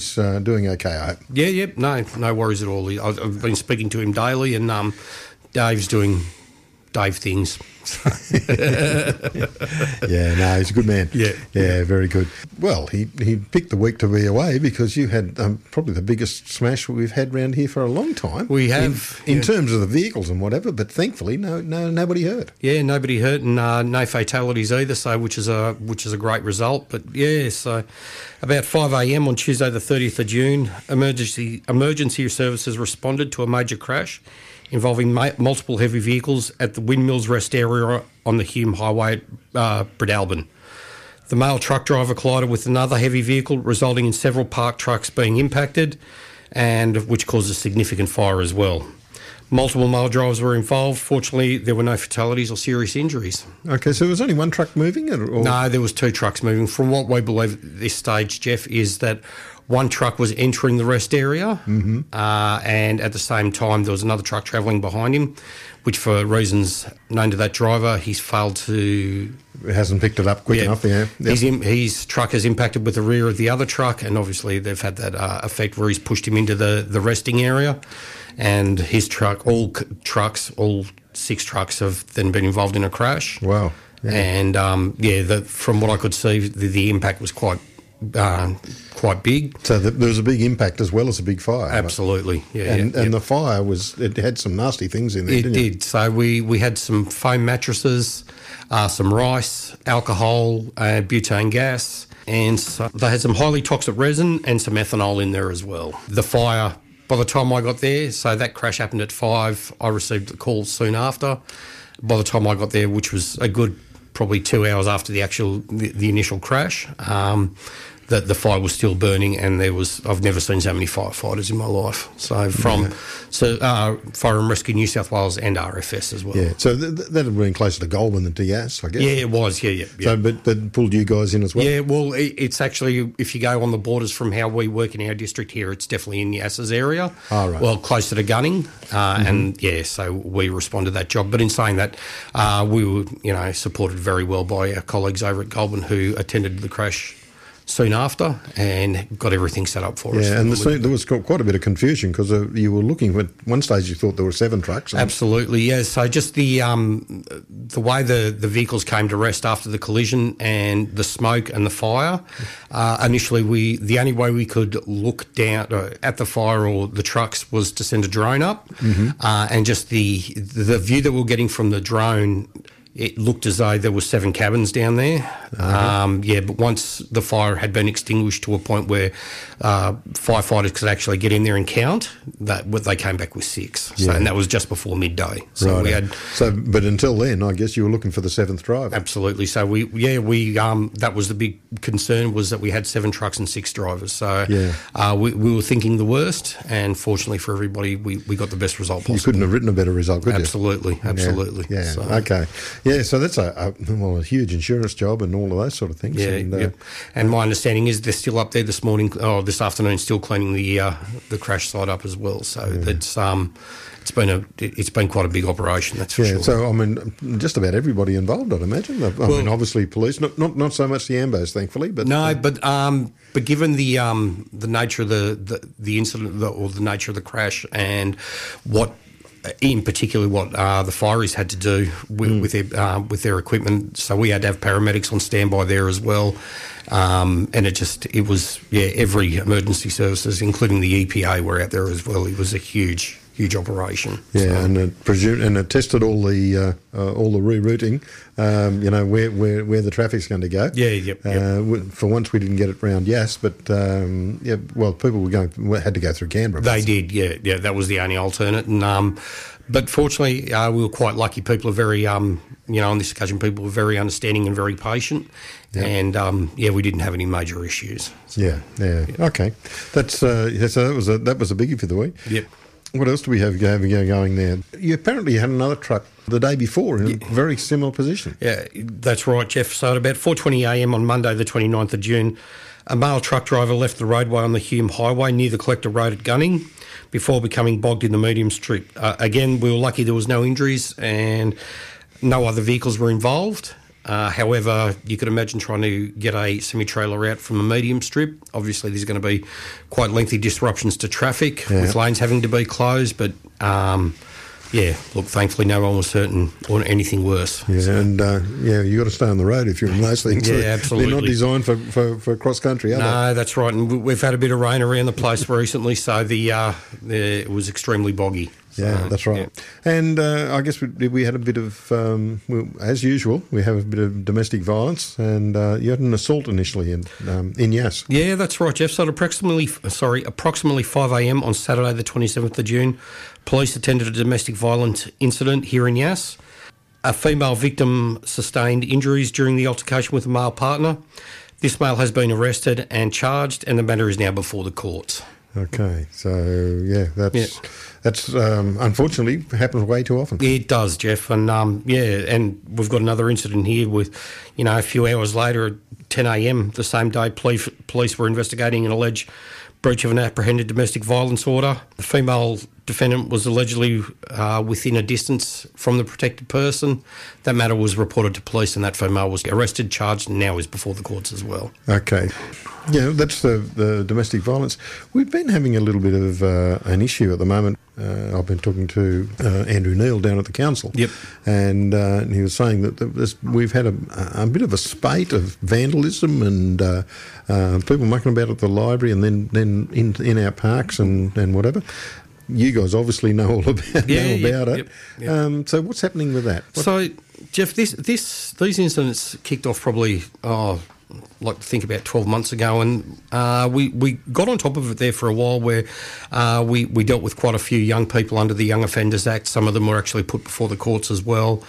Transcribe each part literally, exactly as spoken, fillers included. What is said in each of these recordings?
He's uh, doing okay, I hope. Yeah, yeah, no, no worries at all. I've I've been speaking to him daily, and um, Dave's doing Dave things. Yeah, no, he's a good man. Yeah, yeah, yeah. very good. Well, he, he picked the week to be away because you had um, probably the biggest smash we've had round here for a long time. We have. In, in yeah. terms of the vehicles and whatever, but thankfully no no nobody hurt. Yeah, nobody hurt and uh, no fatalities either, so which is a which is a great result. But yeah, so about five a.m. on Tuesday the thirtieth of June, emergency emergency services responded to a major crash involving ma- multiple heavy vehicles at the Windmills Rest area on the Hume Highway at uh, Breadalbin. The male truck driver collided with another heavy vehicle, resulting in several parked trucks being impacted, and which caused a significant fire as well. Multiple male drivers were involved. Fortunately, there were no fatalities or serious injuries. Okay, so there was only one truck moving? Or, or? No, there was two trucks moving. From what we believe at this stage, Jeff, is that one truck was entering the rest area, mm-hmm. uh, and at the same time there was another truck travelling behind him, which for reasons known to that driver, he's failed to... It hasn't picked it up quick yeah, enough, yeah. Yep. His, his truck has impacted with the rear of the other truck, and obviously they've had that uh, effect where he's pushed him into the, the resting area, and his truck, all c- trucks, all six trucks have then been involved in a crash. Wow. Yeah. And, um, yeah, the, from what I could see, the, the impact was quite... Uh, quite big. So the, there was a big impact as well as a big fire. Absolutely, yeah. And, yeah, and yeah. the fire was, it had some nasty things in there, It didn't did. it? So we, we had some foam mattresses, uh, some rice, alcohol, uh, butane gas, and so they had some highly toxic resin and some ethanol in there as well. The fire, by the time I got there, so that crash happened at five, I received a call soon after. By the time I got there, which was a good probably two hours after the actual, the, the initial crash, um, that the fire was still burning, and there was, I've never seen so many firefighters in my life. So from Yeah. so uh, Fire and Rescue New South Wales and R F S as well. Yeah, so th- th- that had been closer to Goulburn than to Yass, I guess. Yeah, it was. Yeah, yeah. yeah. So, but, but pulled you guys in as well? Yeah, well, it, it's actually, if you go on the borders from how we work in our district here, it's definitely in Yass's area. Oh, right. Well, closer to Gunning. Uh, Mm-hmm. And, yeah, so we responded to that job. But in saying that, uh, we were, you know, supported very well by our colleagues over at Goulburn who attended the crash soon after and got everything set up for us. Yeah, and the, there was quite a bit of confusion because uh, you were looking at one stage you thought there were seven trucks. And Absolutely, yeah. So just the um, the way the, the vehicles came to rest after the collision and the smoke and the fire, uh, initially we the only way we could look down uh, at the fire or the trucks was to send a drone up, Mm-hmm. uh, and just the the view that we were getting from the drone, it looked as though there were seven cabins down there. Um, yeah, but once the fire had been extinguished to a point where uh, firefighters could actually get in there and count, that what they came back with six. So, Yeah. and that was just before midday. So Right. we had So, but until then, I guess you were looking for the seventh driver. absolutely. So we yeah we um that was the big concern, was that we had seven trucks and six drivers. So Yeah. uh, we we were thinking the worst, and fortunately for everybody, we, we got the best result possible. You couldn't have written a better result, could you? Absolutely, absolutely. Yeah, yeah. So, Okay. Yeah, so that's a, a well a huge insurance job and all of those sort of things. Yeah, and, uh, yep. And my understanding is they're still up there this morning, or this afternoon, still cleaning the uh, the crash site up as well. So that's um, it's been a it's been quite a big operation, that's for Yeah, sure. so I mean, just about everybody involved, I'd imagine. I mean, obviously police, not not not so much the Ambos, thankfully, but No, but um, but given the um, the nature of the the, the incident the, or the nature of the crash and what. In particular, what uh, the fireys had to do with, Mm. with their uh, with their equipment, so we had to have paramedics on standby there as well, um, and it just it was yeah every emergency services, including the E P A, were out there as well. It was a huge huge operation. Yeah, So- and it presume, and it tested all the uh, uh, all the rerouting. Um, you know where, where, where the traffic's going to go. Yeah, yep, yep. Uh, we- for once, we didn't get it round Yass, but um, yeah, well, people were going had to go through Canberra. They did, yeah, yeah. That was the only alternate, and um, but fortunately, uh, we were quite lucky. People are very, um, you know, on this occasion, people were very understanding and very patient, Yeah. and um, yeah, we didn't have any major issues. So, Yeah, yeah, okay. That's uh, yeah, so that was a that was a biggie for the week. Yep. What else do we have go- go- going there? You apparently had another truck the day before in a very similar position. Yeah, that's right, Jeff. So at about four twenty a m on Monday, the twenty-ninth of June, a male truck driver left the roadway on the Hume Highway near the Collector Road at Gunning before becoming bogged in the medium strip. Uh, again, we were lucky there was no injuries and no other vehicles were involved. Uh, however, you could imagine trying to get a semi-trailer out from a medium strip. Obviously, there's going to be quite lengthy disruptions to traffic yeah. with lanes having to be closed. But, um, yeah, look, thankfully no one was certain or anything worse. Yeah, so. and, uh, yeah, you've got to stay on the road if you're in those things. Yeah, absolutely. They're not designed for, for, for cross-country, are no, they? No, that's right. And we've had a bit of rain around the place recently, so the, uh, the it was extremely boggy. So, yeah, that's right. Yeah. And uh, I guess we, we had a bit of, um, well, as usual, we have a bit of domestic violence, and uh, you had an assault initially in um, in Yass. Yeah, that's right, Jeff. So at approximately, sorry, approximately five a m on Saturday, the twenty-seventh of June, police attended a domestic violence incident here in Yass. A female victim sustained injuries during the altercation with a male partner. This male has been arrested and charged, and the matter is now before the courts. Okay, so yeah, that's yeah. that's um, unfortunately happens way too often. It does, Jeff, and um, yeah, and we've got another incident here with, you know, a few hours later at ten a m the same day, police police were investigating an alleged breach of an apprehended domestic violence order. The female defendant was allegedly uh, within a distance from the protected person. That matter was reported to police, and that female was arrested, charged, and now is before the courts as well. Okay. Yeah, that's the, the domestic violence. We've been having a little bit of uh, an issue at the moment. Uh, I've been talking to uh, Andrew Neil down at the council. Yep. And uh, he was saying that this, we've had a, a bit of a spate of vandalism and uh, uh, people mucking about at the library and then, then in, in our parks and, and whatever. You guys obviously know all about, yeah, know yep, about yep, it. Yep. Um, so what's happening with that? What? So, Jeff, this this these incidents kicked off probably, oh, like to think about twelve months ago, and uh, we, we got on top of it there for a while where uh, we, we dealt with quite a few young people under the Young Offenders Act. Some of them were actually put before the courts as well.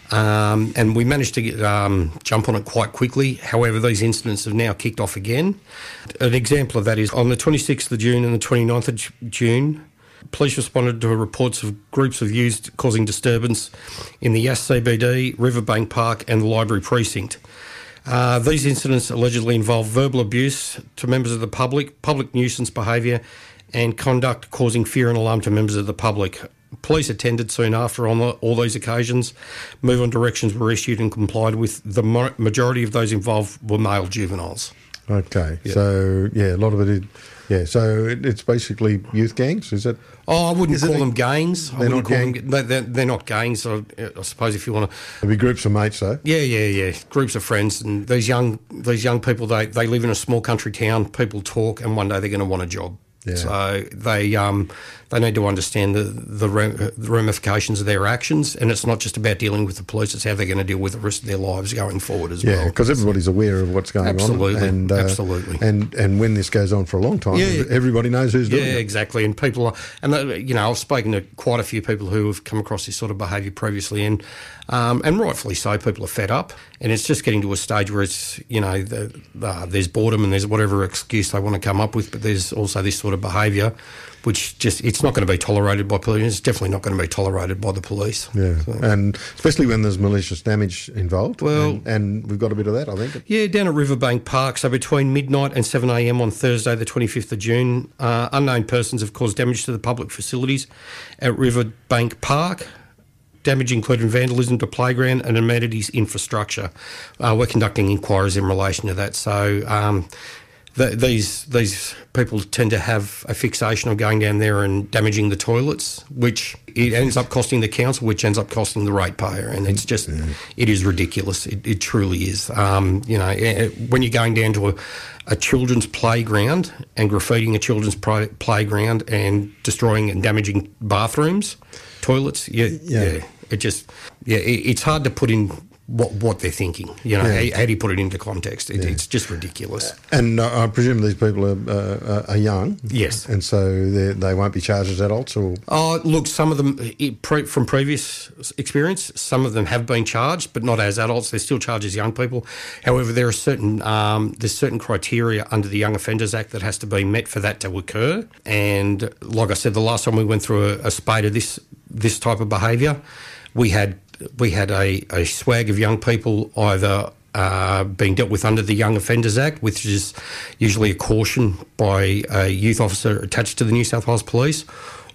Um, and we managed to get, um, jump on it quite quickly. However, these incidents have now kicked off again. An example of that is on the twenty-sixth of June and the twenty-ninth of June, police responded to reports of groups of youths causing disturbance in the Yass C B D, Riverbank Park and the Library Precinct. Uh, these incidents allegedly involve verbal abuse to members of the public, public nuisance behaviour and conduct causing fear and alarm to members of the public. Police attended soon after on the, all these occasions. Move-on directions were issued and complied with. The mo- majority of those involved were male juveniles. Okay, yeah. so yeah, a lot of it is, yeah, so it, it's basically youth gangs, is it? Oh, I wouldn't is call it, them gangs. They're not call gang? them, they're, they're, they're not gangs, I, I suppose if you want to... There'll be groups of mates, though. Yeah, yeah, yeah, groups of friends. And these young these young people, they, they live in a small country town, people talk, and one day they're going to want a job. Yeah. So they um, they need to understand the the, the ramifications of their actions, and it's not just about dealing with the police; it's how they're going to deal with the rest of their lives going forward as yeah, well. Yeah, because everybody's aware of what's going absolutely, on. And, uh, absolutely, and and when this goes on for a long time, yeah, everybody knows who's doing yeah, it. Yeah, exactly. And people are, and uh, you know, I've spoken to quite a few people who have come across this sort of behaviour previously, and um, and rightfully so. People are fed up, and it's just getting to a stage where it's you know the, uh, there's boredom and there's whatever excuse they want to come up with, but there's also this sort of behaviour. Which just, it's not going to be tolerated by police. It's definitely not going to be tolerated by the police. Yeah, so. And especially when there's malicious damage involved. Well, and, and we've got a bit of that, I think. Yeah, down at Riverbank Park. So between midnight and seven a m on Thursday, the twenty-fifth of June, uh, unknown persons have caused damage to the public facilities at Riverbank Park. Damage including vandalism to playground and amenities infrastructure. Uh, we're conducting inquiries in relation to that. So... Um, The, these these people tend to have a fixation of going down there and damaging the toilets, which it ends up costing the council, which ends up costing the ratepayer, and it's just yeah. it is ridiculous. It, it truly is. Um, you know, when you're going down to a, a children's playground and graffitiing a children's play, playground and destroying and damaging bathrooms, toilets, yeah, yeah. yeah it just yeah, it, it's hard to put in. What what they're thinking, you know, yeah. how, how do you put it into context? It, yeah. It's just ridiculous. And uh, I presume these people are, uh, are young, yes, and so they won't be charged as adults, or oh, look, some of them it, pre, from previous experience, some of them have been charged, but not as adults. They're still charged as young people. However, there are certain um, there's certain criteria under the Young Offenders Act that has to be met for that to occur. And like I said, the last time we went through a, a spate of this this type of behaviour, we had. We had a, a swag of young people either uh, being dealt with under the Young Offenders Act, which is usually a caution by a youth officer attached to the New South Wales Police,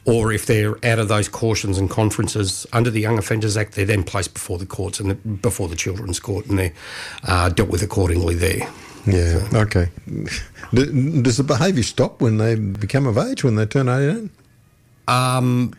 or if they're out of those cautions and conferences under the Young Offenders Act, they're then placed before the courts and the, before the Children's Court, and they're uh, dealt with accordingly there. Yeah, so. Okay. Does the behaviour stop when they become of age, when they turn eighteen? Um,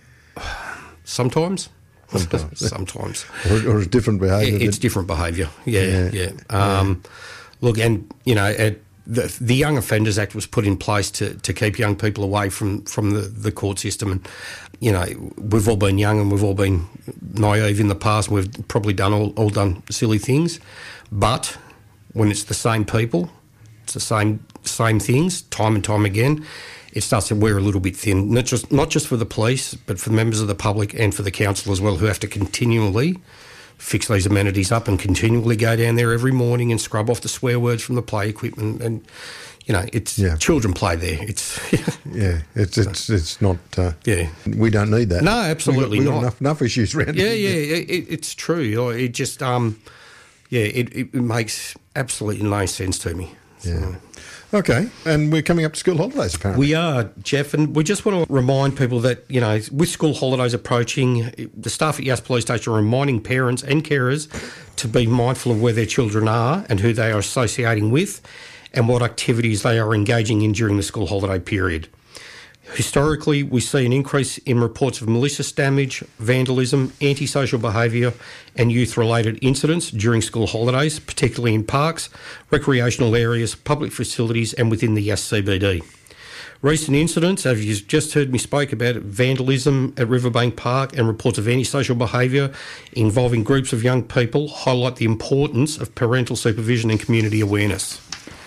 sometimes. Sometimes. Sometimes. Or, or it's different behaviour? It, it's that... different behaviour, yeah, yeah. yeah. Um, yeah. Look, and, you know, at the, the Young Offenders Act was put in place to, to keep young people away from, from the, the court system. And, you know, we've all been young and we've all been naive in the past. We've probably done all, all done silly things. But when it's the same people, it's the same same things time and time again, it starts to wear a little bit thin, not just not just for the police, but for the members of the public and for the council as well, who have to continually fix these amenities up and continually go down there every morning and scrub off the swear words from the play equipment. And, you know, it's yeah. children play there. It's yeah, it's it's it's not. Uh, yeah, we don't need that. No, absolutely we've got, we've got not. Enough, enough issues around. Yeah, yeah, it, it's true. It just um, yeah, it, it makes absolutely no sense to me. Yeah. So. Okay, and we're coming up to school holidays, apparently. We are, Jeff, and we just want to remind people that, you know, with school holidays approaching, the staff at Yass Police Station are reminding parents and carers to be mindful of where their children are and who they are associating with and what activities they are engaging in during the school holiday period. Historically, we see an increase in reports of malicious damage, vandalism, antisocial behaviour and youth-related incidents during school holidays, particularly in parks, recreational areas, public facilities and within the Yass C B D. Recent incidents, as you've just heard me speak about, vandalism at Riverbank Park and reports of antisocial behaviour involving groups of young people highlight the importance of parental supervision and community awareness.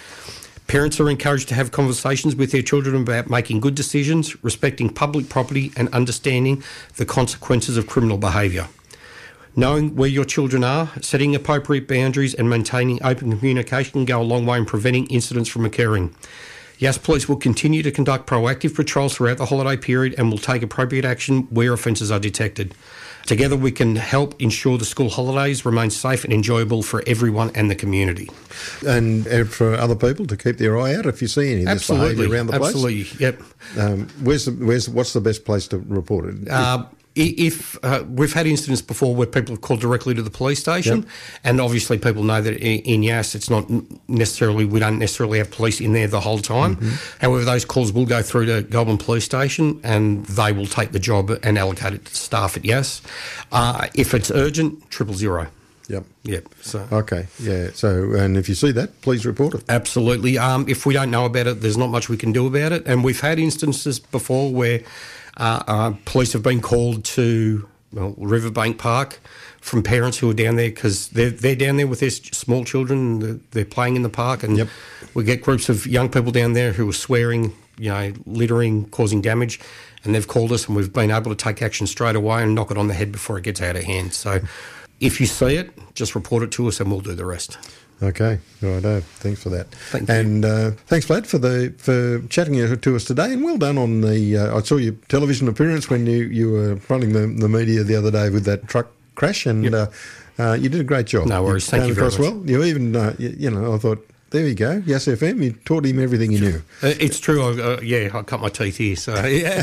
Parents are encouraged to have conversations with their children about making good decisions, respecting public property and understanding the consequences of criminal behaviour. Knowing where your children are, setting appropriate boundaries and maintaining open communication can go a long way in preventing incidents from occurring. Yass Police will continue to conduct proactive patrols throughout the holiday period and will take appropriate action where offences are detected. Together we can help ensure the school holidays remain safe and enjoyable for everyone and the community. And for other people to keep their eye out if you see any of this behaviour around the place? Absolutely, yep. Um, where's the, where's, what's the best place to report it? Uh, If uh, we've had incidents before where people have called directly to the police station, yep. and obviously people know that in, in Yass it's not necessarily, we don't necessarily have police in there the whole time. Mm-hmm. However, those calls will go through to Goulburn Police Station and they will take the job and allocate it to staff at Yass. Uh, if it's urgent, triple zero. Yep. Yep. So okay. Yeah. So, and if you see that, please report it. Absolutely. Um, if we don't know about it, there's not much we can do about it. And we've had instances before where uh, uh, police have been called to well, Riverbank Park from parents who are down there because they're they're down there with their small children. And they're, they're playing in the park, and yep. we get groups of young people down there who are swearing, you know, littering, causing damage. And they've called us, and we've been able to take action straight away and knock it on the head before it gets out of hand. So. If you see it, just report it to us and we'll do the rest. Okay, righto. Thanks for that. Thank you. And uh, thanks, Vlad, for the for chatting to us today. And well done on the. Uh, I saw your television appearance when you, you were fronting the, the media the other day with that truck crash, and yep. uh, uh, you did a great job. No worries. Thank you very much. Well, you even uh, you, you know I thought. There you go, Yass F M. You taught him everything he knew. Uh, it's true. I, uh, yeah, I cut my teeth here. So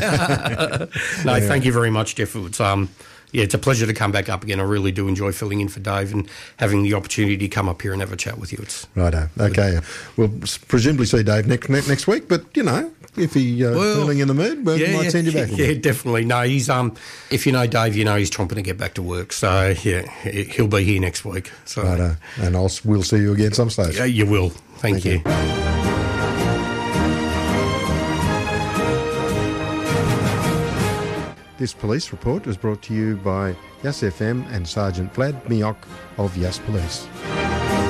yeah. no, yeah. Thank you very much, Jeff. It's um, yeah, it's a pleasure to come back up again. I really do enjoy filling in for Dave and having the opportunity to come up here and have a chat with you. It's righto. Okay, good. We'll presumably see Dave next next week, but you know. If he's uh, well, feeling in the mood, we yeah, might yeah, send you back. Yeah, again. Definitely. No, he's um. If you know Dave, you know he's chomping to get back to work. So yeah, he'll be here next week. So righto. And I'll we'll see you again some stage. Yeah, you will. Thank, Thank you. you. This police report was brought to you by Yass F M and Sergeant Vlad Mioch of Yass Police.